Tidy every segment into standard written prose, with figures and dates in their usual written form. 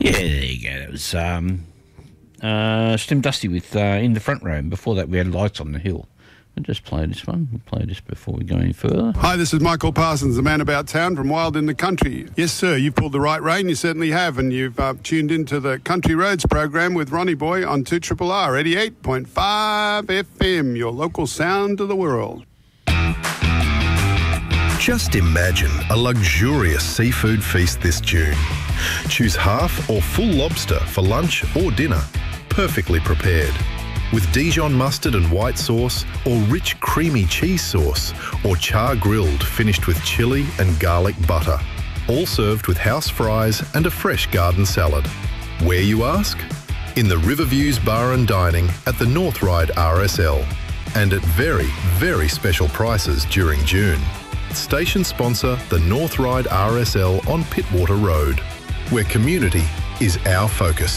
Yeah, there you go. That was Slim Dusty with In the Front Row. And before that, we had Lights on the Hill. I'll just play this one. We'll play this before we go any further. Hi, this is Michael Parsons, the man about town from Wild in the Country. Yes, sir, you've pulled the right rein, you certainly have, and you've tuned into the Country Roads program with Ronnie Boy on 2RRR 88.5 FM, your local sound to the world. Just imagine a luxurious seafood feast this June. Choose half or full lobster for lunch or dinner, perfectly prepared. With Dijon mustard and white sauce, or rich creamy cheese sauce, or char grilled finished with chilli and garlic butter. All served with house fries and a fresh garden salad. Where, you ask? In the Riverviews Bar and Dining at the North Ryde RSL. And at very, very special prices during June. Station sponsor the North Ryde RSL on Pittwater Road, where community is our focus.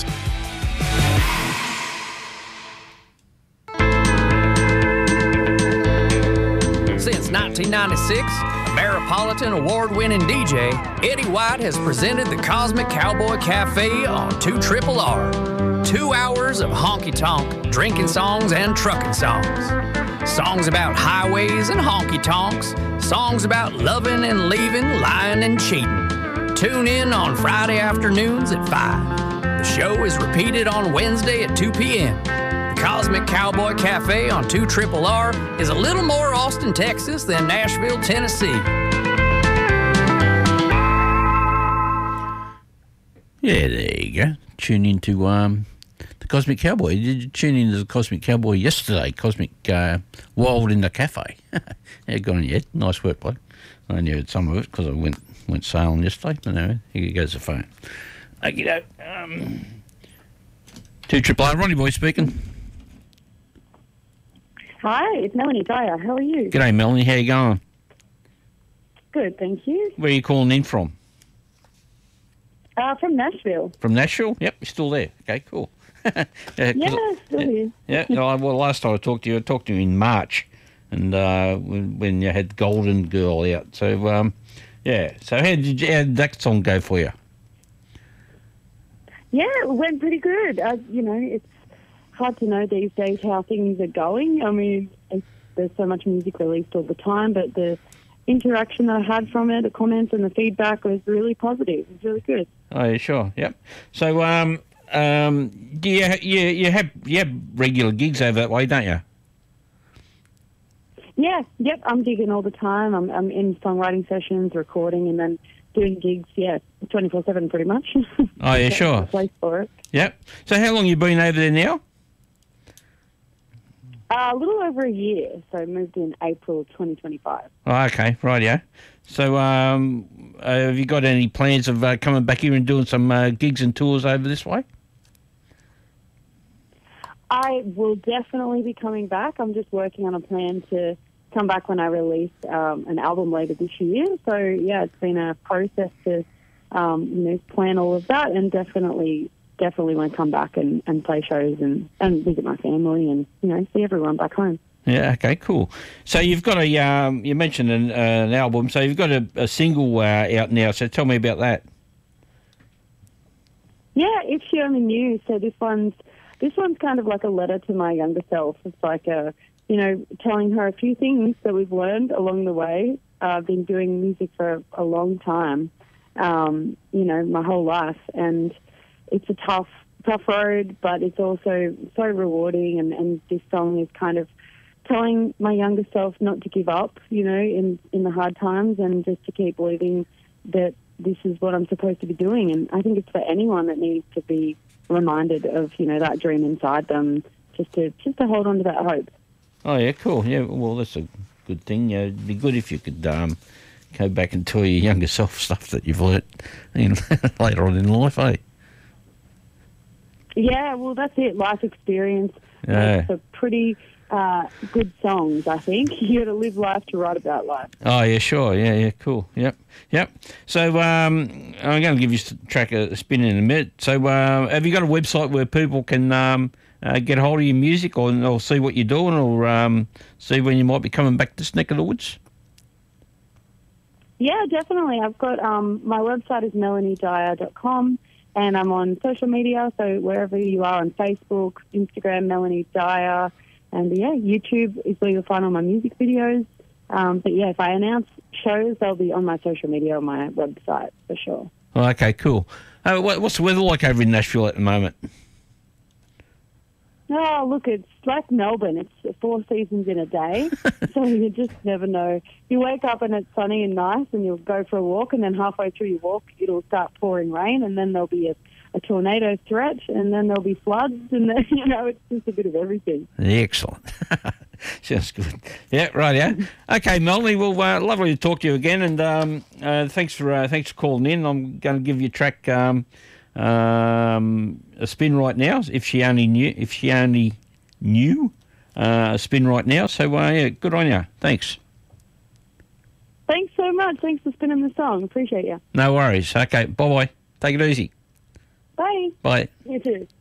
Since 1996, Ameripolitan award-winning DJ Eddie White has presented the Cosmic Cowboy Cafe on 2RRR. 2 hours of honky-tonk, drinking songs and trucking songs. Songs about highways and honky-tonks. Songs about loving and leaving, lying and cheating. Tune in on Friday afternoons at 5. The show is repeated on Wednesday at 2 p.m. The Cosmic Cowboy Cafe on 2RRR is a little more Austin, Texas than Nashville, Tennessee. Yeah, there you go. Tune into the Cosmic Cowboy. Did you tune into the Cosmic Cowboy yesterday? Cosmic Wild in the Cafe. Yeah, got on yet. Nice work, bloke. I only heard some of it because I went sailing yesterday. But anyway, here goes the phone. Okay, 2RRR, Ronnie Boy speaking. Hi, it's Melanie Dyer. How are you? G'day, Melanie. How you going? Good, thank you. Where are you calling in from? From Nashville. From Nashville? Yep, you're still there. Okay, cool. Yeah, still here. Yeah, well, last time I talked to you in March, and when you had Golden Girl out. So, yeah. So how did that song go for you? Yeah, it went pretty good. It's hard to know these days how things are going. I mean, there's so much music released all the time, but the interaction I had from it, the comments and the feedback was really positive. It was really good. Oh, yeah, sure. Yep. So, do you have regular gigs over that way, don't you? Yeah. Yep. I'm gigging all the time. I'm in songwriting sessions, recording, and then doing gigs. Yeah, 24/7 pretty much. Oh, yeah, sure. A place for it. Yep. So, how long you been over there now? A little over a year. So, I moved in April 2025. Oh, okay. Rightio. So, have you got any plans of coming back here and doing some gigs and tours over this way? I will definitely be coming back. I'm just working on a plan to come back when I release an album later this year. So, yeah, it's been a process to, plan all of that, and definitely want to come back and play shows and visit my family and, see everyone back home. Yeah, okay, cool. So you've got you mentioned an album, so you've got a single out now, so tell me about that. Yeah, If She Only Knew. So this one's kind of like a letter to my younger self. It's like telling her a few things that we've learned along the way. I've been doing music for a long time, my whole life, and it's a tough road, but it's also so rewarding, and this song is kind of telling my younger self not to give up, in the hard times, and just to keep believing that this is what I'm supposed to be doing. And I think it's for anyone that needs to be reminded of, that dream inside them, just to hold on to that hope. Oh, yeah, cool. Yeah, well, that's a good thing. Yeah, it'd be good if you could go back and tell your younger self stuff that you've learnt later on in life, eh? Yeah, well, that's it. Life experience makes for pretty good songs, I think. You got to live life to write about life. Oh, yeah, sure. Yeah, cool. Yep. So I'm going to give you track a spin in a minute. So have you got a website where people can get hold of your music or see what you're doing or see when you might be coming back to this neck of the woods? Yeah, definitely. I've got my website is melaniedyer.com, and I'm on social media, so wherever you are on Facebook, Instagram, Melanie Dyer, and yeah, YouTube is where you'll find all my music videos. But yeah, if I announce shows, they'll be on my social media or my website for sure. Oh, okay, cool. What's the weather like over in Nashville at the moment? Oh, look, it's like Melbourne. It's 4 seasons in a day, so you just never know. You wake up and it's sunny and nice, and you'll go for a walk, and then halfway through your walk, it'll start pouring rain, and then there'll be a tornado threat, and then there'll be floods, and then, it's just a bit of everything. Excellent. Sounds good. Yeah, right, yeah. Okay, Melanie, well, lovely to talk to you again, and thanks for calling in. I'm going to give you a track, a spin right now. If she only knew, a spin right now. So yeah, good on you. Thanks. Thanks so much. Thanks for spinning the song. Appreciate you. No worries. Okay, bye bye. Take it easy. Bye. Bye. You too.